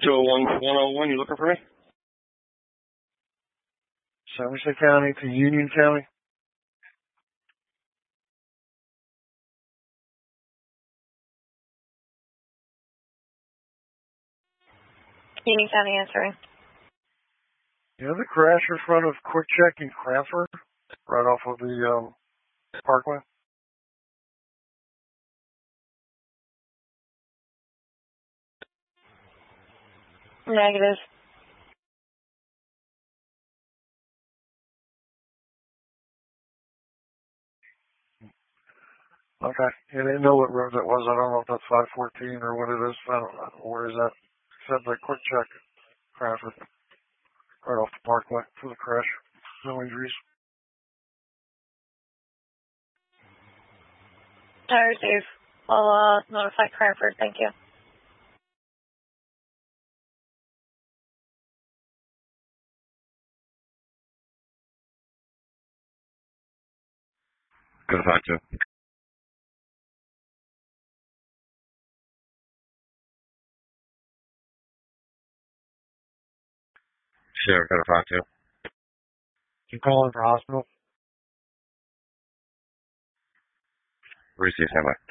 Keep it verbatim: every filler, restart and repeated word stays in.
two oh one, one oh one, you looking for me? Somerset County to Union County. Union County answering. You know the crash in front of Quick Check in Cranford, right off of the um, Parkway? Negative. Okay. You didn't know what road that was. I don't know if that's five fourteen or what it is. I don't know. Where is that? Said like Quick Check, Cranford, right off the Parkway for the crash. No injuries. I receive. I'll uh, notify Cranford. Thank you. Go to five two. Sheriff, go to five two. You calling for hospital? Receive, standby.